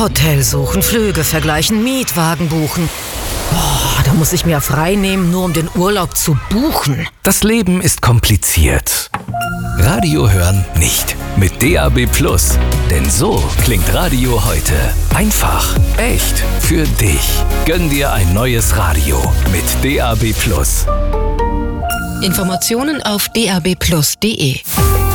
Hotel suchen, Flüge vergleichen, Mietwagen buchen. Da muss ich mir frei nehmen, nur um den Urlaub zu buchen. Das Leben ist kompliziert. Radio hören nicht. Mit DAB+. Denn so klingt Radio heute. Einfach, echt, für dich. Gönn dir ein neues Radio mit DAB+. Informationen auf dabplus.de.